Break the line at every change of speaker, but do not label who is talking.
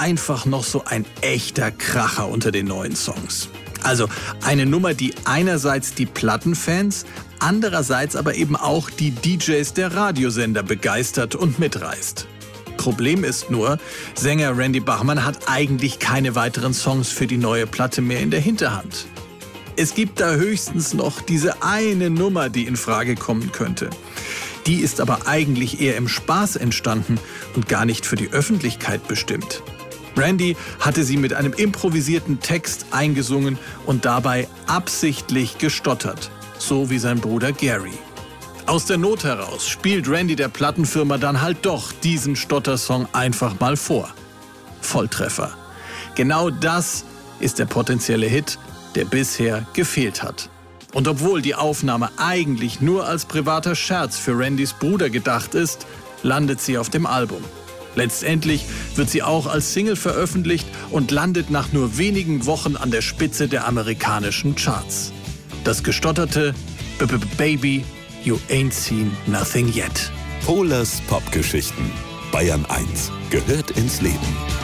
einfach noch so ein echter Kracher unter den neuen Songs. Also eine Nummer, die einerseits die Plattenfans, andererseits aber eben auch die DJs der Radiosender begeistert und mitreißt. Problem ist nur, Sänger Randy Bachman hat eigentlich keine weiteren Songs für die neue Platte mehr in der Hinterhand. Es gibt da höchstens noch diese eine Nummer, die in Frage kommen könnte. Die ist aber eigentlich eher im Spaß entstanden und gar nicht für die Öffentlichkeit bestimmt. Randy hatte sie mit einem improvisierten Text eingesungen und dabei absichtlich gestottert, so wie sein Bruder Gary. Aus der Not heraus spielt Randy der Plattenfirma dann halt doch diesen Stottersong einfach mal vor. Volltreffer. Genau das ist der potenzielle Hit, der bisher gefehlt hat. Und obwohl die Aufnahme eigentlich nur als privater Scherz für Randys Bruder gedacht ist, landet sie auf dem Album. Letztendlich wird sie auch als Single veröffentlicht und landet nach nur wenigen Wochen an der Spitze der amerikanischen Charts. Das gestotterte Baby, you ain't seen nothing yet.
Pohlers Popgeschichten. Bayern 1 gehört ins Leben.